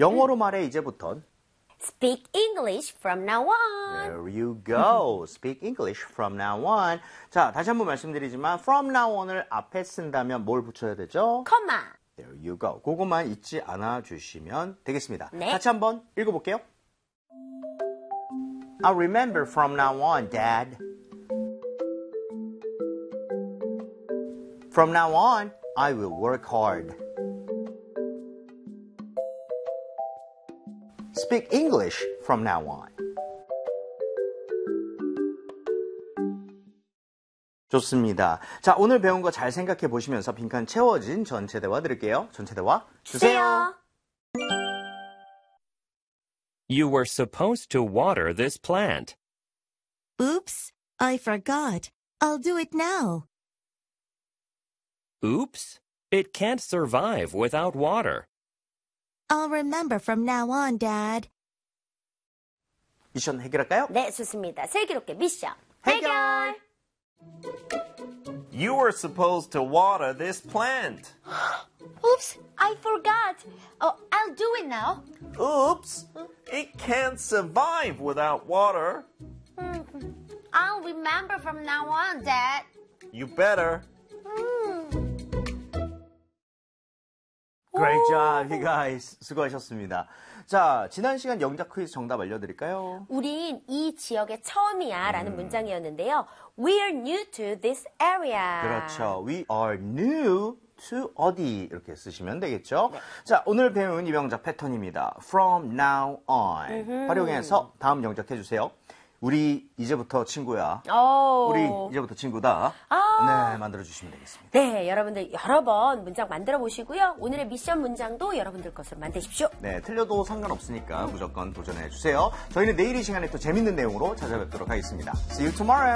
영어로 말해 이제부턴. Speak English from now on. There you go. Speak English from now on. 자, 다시 한번 말씀드리지만 from now on을 앞에 쓴다면 뭘 붙여야 되죠? comma. There you go. 그것만 잊지 않아 주시면 되겠습니다. 네. 같이 한번 읽어볼게요. I'll remember from now on, Dad. From now on, I will work hard. Speak English from now on. 좋습니다. 자, 오늘 배운 거 잘 생각해 보시면서 빈칸 채워진 전체 대화 드릴게요. 전체 대화 주세요. You were supposed to water this plant. Oops, I forgot. I'll do it now. Oops, it can't survive without water. I'll remember from now on, Dad. 미션 해결할까요? 네, 좋습니다. 슬기롭게 미션 해결! You were supposed to water this plant. Oops, I forgot. Oh, I'll do it now. Oops, it can't survive without water. I'll remember from now on, Dad. You better. Great job, you guys. 수고하셨습니다. 자, 지난 시간 영작 퀴즈 정답 알려드릴까요? 우린 이 지역의 처음이야 라는 문장이었는데요. We're new to this area. 그렇죠. We are new to 어디 이렇게 쓰시면 되겠죠. 네. 자, 오늘 배운 이 명작 패턴입니다. From now on. 활용해서 다음 영작 해주세요. 우리 이제부터 친구야. 우리 이제부터 친구다. 네, 만들어주시면 되겠습니다. 네, 여러분들 여러 번 문장 만들어 보시고요. 오늘의 미션 문장도 여러분들 것으로 만드십시오. 네, 틀려도 상관없으니까 무조건 도전해 주세요. 저희는 내일 이 시간에 또 재밌는 내용으로 찾아뵙도록 하겠습니다. See you tomorrow.